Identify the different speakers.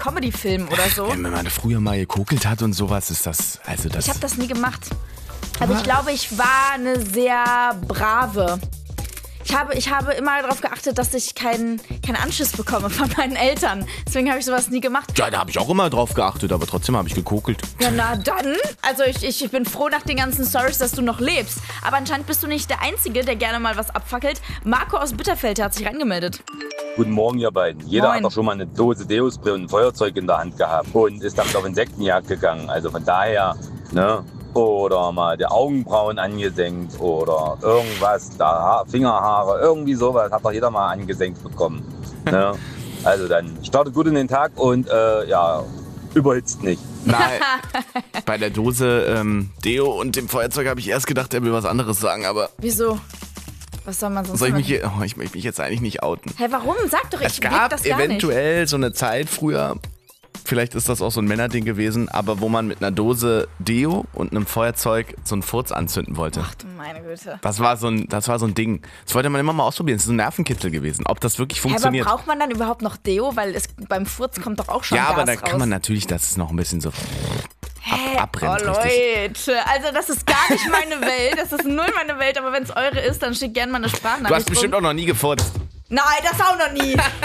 Speaker 1: Comedy-Film oder so.
Speaker 2: Wenn man früher mal gekokelt hat und sowas, ist das, also das...
Speaker 1: Ich habe das nie gemacht. Also ich glaube, ich war eine sehr brave. Ich habe immer darauf geachtet, dass ich keinen Anschiss bekomme von meinen Eltern. Deswegen habe ich sowas nie gemacht.
Speaker 2: Ja, da habe ich auch immer drauf geachtet, aber trotzdem habe ich gekokelt.
Speaker 1: Ja, na dann. Also ich bin froh nach den ganzen Stories, dass du noch lebst. Aber anscheinend bist du nicht der Einzige, der gerne mal was abfackelt. Marco aus Bitterfeld hat sich angemeldet.
Speaker 3: Guten Morgen, ihr beiden. Jeder
Speaker 1: Moin.
Speaker 3: hat doch schon mal eine Dose Deospray und ein Feuerzeug in der Hand gehabt und ist damit auf Insektenjagd gegangen. Also von daher, ne? Oder mal die Augenbrauen angesenkt oder irgendwas, da Fingerhaare, irgendwie sowas hat doch jeder mal angesenkt bekommen. Ne? Also dann startet gut in den Tag und überhitzt nicht.
Speaker 2: Nein, bei der Dose Deo und dem Feuerzeug habe ich erst gedacht, er will was anderes sagen, aber
Speaker 1: Wieso? Was soll man sonst
Speaker 2: ich
Speaker 1: machen?
Speaker 2: möchte mich jetzt eigentlich nicht outen.
Speaker 1: Hä, warum? Sag doch,
Speaker 2: Es
Speaker 1: ich blick
Speaker 2: gab
Speaker 1: das gar
Speaker 2: eventuell so eine Zeit früher, vielleicht ist das auch so ein Männerding gewesen, aber wo man mit einer Dose Deo und einem Feuerzeug so einen Furz anzünden wollte.
Speaker 1: nicht. Ach du meine Güte.
Speaker 2: Das war so ein Ding. Das wollte man immer mal ausprobieren. Das ist so ein Nervenkitzel gewesen, ob das wirklich
Speaker 1: Hä, aber
Speaker 2: funktioniert.
Speaker 1: braucht man dann überhaupt noch Deo? Weil beim Furz kommt doch auch schon
Speaker 2: Ja,
Speaker 1: Gas
Speaker 2: aber da
Speaker 1: raus.
Speaker 2: kann man natürlich, dass es noch ein bisschen so abbrennt,
Speaker 1: Oh
Speaker 2: richtig.
Speaker 1: Leute, also das ist gar nicht meine Welt, das ist null meine Welt, aber wenn es eure ist, dann schickt gerne mal eine Sprachnachricht.
Speaker 2: Du hast bestimmt auch noch nie gefurzt.
Speaker 1: Nein, das auch noch nie.